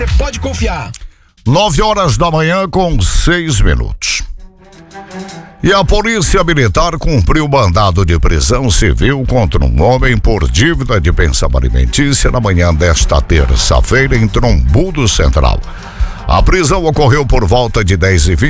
Pode confiar. 9 horas da manhã com 6 minutos. E a polícia militar cumpriu mandado de prisão civil contra um homem por dívida de pensão alimentícia na manhã desta terça-feira em Trombudo Central. A prisão ocorreu por volta de 10h20